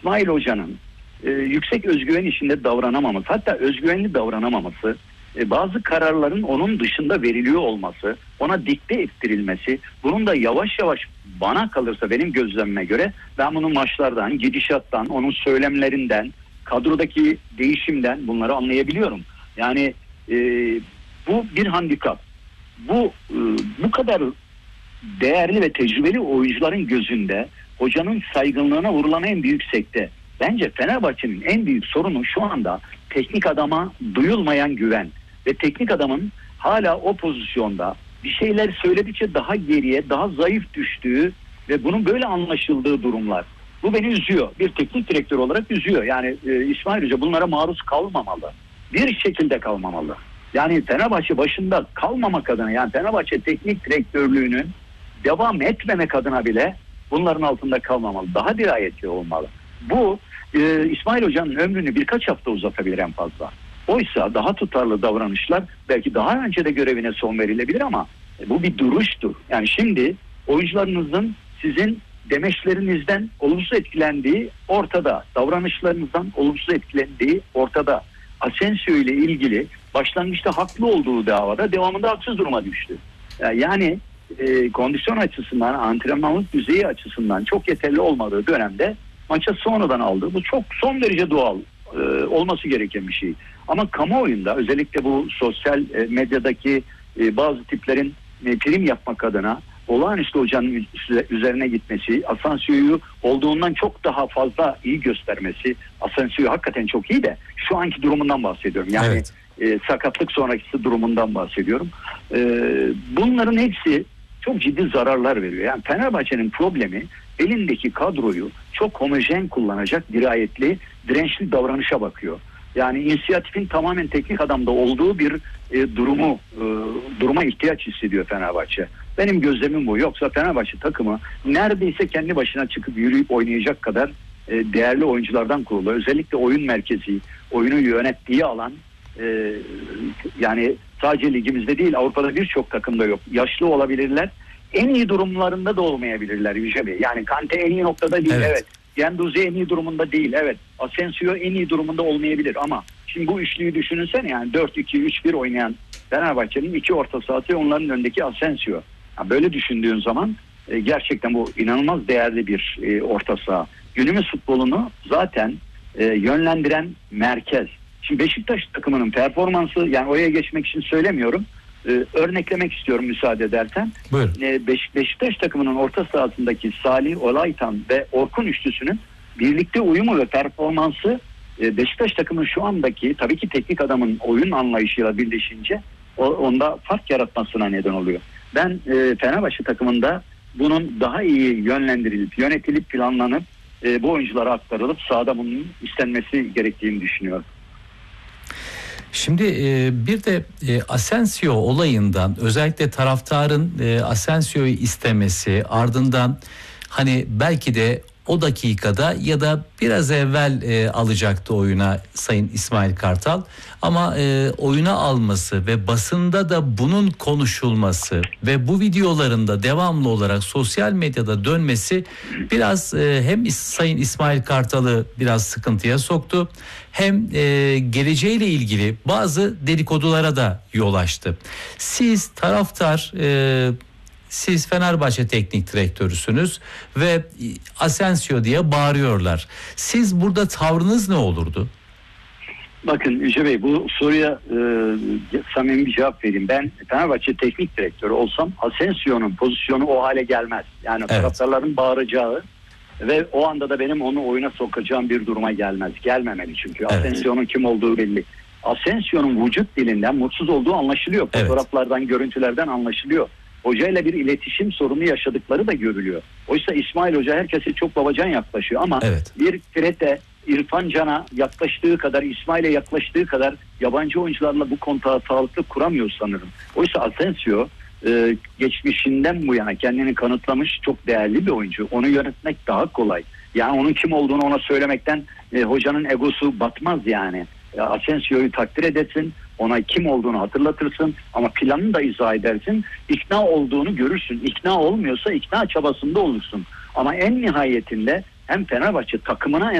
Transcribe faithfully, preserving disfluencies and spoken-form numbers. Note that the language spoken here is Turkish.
İsmail Hoca'nın e, yüksek özgüven içinde davranamaması, hatta özgüvenli davranamaması, e, bazı kararların onun dışında veriliyor olması, ona dikte ettirilmesi, bunun da yavaş yavaş, bana kalırsa benim gözlemime göre, ben bunu maçlardan, gidişattan, onun söylemlerinden, kadrodaki değişimden bunları anlayabiliyorum. Yani e, bu bir handikap. Bu e, bu kadar değerli ve tecrübeli oyuncuların gözünde hocanın saygınlığına vurulan en büyük sekte. Bence Fenerbahçe'nin en büyük sorunu şu anda teknik adama duyulmayan güven ve teknik adamın hala o pozisyonda bir şeyler söyledikçe daha geriye, daha zayıf düştüğü ve bunun böyle anlaşıldığı durumlar. Bu beni üzüyor. Bir teknik direktör olarak üzüyor. Yani e, İsmail Hoca bunlara maruz kalmamalı. Bir şekilde kalmamalı. Yani Fenerbahçe başında kalmamak adına, yani Fenerbahçe teknik direktörlüğünün devam etmemek adına bile bunların altında kalmamalı. Daha dirayetli olmalı. Bu e, İsmail Hoca'nın ömrünü birkaç hafta uzatabilir en fazla. Oysa daha tutarlı davranışlar belki daha önce de görevine son verilebilir ama e, bu bir duruştur. Yani şimdi oyuncularınızın sizin demeçlerinizden olumsuz etkilendiği ortada. Davranışlarınızdan olumsuz etkilendiği ortada. Asensio ile ilgili başlangıçta haklı olduğu davada devamında haksız duruma düştü. Yani e, kondisyon açısından, antrenmanlık düzeyi açısından çok yeterli olmadığı dönemde maça sonradan aldı. Bu çok son derece doğal e, olması gereken bir şey. Ama kamuoyunda, özellikle bu sosyal e, medyadaki e, bazı tiplerin e, prim yapmak adına olağanüstü hocanın üzerine gitmesi, Asensio'yu olduğundan çok daha fazla iyi göstermesi, Asensio hakikaten çok iyi de şu anki durumundan bahsediyorum. Yani evet. e, sakatlık sonraki durumundan bahsediyorum. E, bunların hepsi çok ciddi zararlar veriyor. Yani Fenerbahçe'nin problemi elindeki kadroyu çok homojen kullanacak, dirayetli, dirençli davranışa bakıyor. Yani inisiyatifin tamamen teknik adamda olduğu bir e, durumu e, duruma ihtiyaç hissediyor Fenerbahçe. Benim gözlemim bu. Yoksa Fenerbahçe takımı neredeyse kendi başına çıkıp yürüyüp oynayacak kadar e, değerli oyunculardan kurulu. Özellikle oyun merkezi, oyunu yönettiği alan e, yani sadece ligimizde değil, Avrupa'da birçok takımda yok. Yaşlı olabilirler. En iyi durumlarında da olmayabilirler Yüce Bey. Yani Kante en iyi noktada değil, evet. evet. Genduzi en iyi durumunda değil, evet. Asensio en iyi durumunda olmayabilir ama şimdi bu üçlüyü düşünürsene, yani dört iki üç bir oynayan Fenerbahçe'nin iki orta sahası, onların önündeki Asensio. Yani böyle düşündüğün zaman e, gerçekten bu inanılmaz değerli bir e, orta saha. Günümüz futbolunu zaten e, yönlendiren merkez. Şimdi Beşiktaş takımının performansı, yani oraya geçmek için söylemiyorum. Ee, örneklemek istiyorum müsaade edersen. Ee, Beş, Beşiktaş takımının orta sahasındaki Salih, Olaytan ve Orkun üçlüsünün birlikte uyumu ve performansı e, Beşiktaş takımının şu andaki, tabii ki teknik adamın oyun anlayışıyla birleşince o, onda fark yaratmasına neden oluyor. Ben e, Fenerbahçe takımında bunun daha iyi yönlendirilip, yönetilip, planlanıp e, bu oyunculara aktarılıp sahada bunun istenmesi gerektiğini düşünüyorum. Şimdi bir de Asensio olayından, özellikle taraftarın Asensio'yu istemesi, ardından hani belki de o dakikada ya da biraz evvel e, alacaktı oyuna Sayın İsmail Kartal. Ama e, oyuna alması ve basında da bunun konuşulması ve bu videolarında devamlı olarak sosyal medyada dönmesi biraz e, hem Sayın İsmail Kartal'ı biraz sıkıntıya soktu, hem e, geleceğiyle ilgili bazı dedikodulara da yol açtı. Siz taraftar, e, siz Fenerbahçe teknik direktörüsünüz ve Asensio diye bağırıyorlar. Siz burada tavrınız ne olurdu? Bakın Yüce Bey, bu soruya e, samimi bir cevap vereyim. Ben Fenerbahçe teknik direktörü olsam Asensio'nun pozisyonu o hale gelmez. Yani evet, taraftarların bağıracağı ve o anda da benim onu oyuna sokacağım bir duruma gelmez. Gelmemeli çünkü. Evet. Asensio'nun kim olduğu belli. Asensio'nun vücut dilinden mutsuz olduğu anlaşılıyor. Evet. Fotoğraflardan, görüntülerden anlaşılıyor. Hocayla bir iletişim sorunu yaşadıkları da görülüyor. Oysa İsmail Hoca herkese çok babacan yaklaşıyor ama evet, bir Fred'e, İrfan Can'a yaklaştığı kadar, İsmail'e yaklaştığı kadar yabancı oyuncularla bu kontağı sağlıklı kuramıyor sanırım. Oysa Asensio e, geçmişinden bu yana kendini kanıtlamış çok değerli bir oyuncu. Onu yönetmek daha kolay. Yani onun kim olduğunu ona söylemekten e, hocanın egosu batmaz yani. E, Asensio'yu takdir edersin, ona kim olduğunu hatırlatırsın ama planını da izah edersin. İkna olduğunu görürsün. İkna olmuyorsa ikna çabasında olursun. Ama en nihayetinde hem Fenerbahçe takımına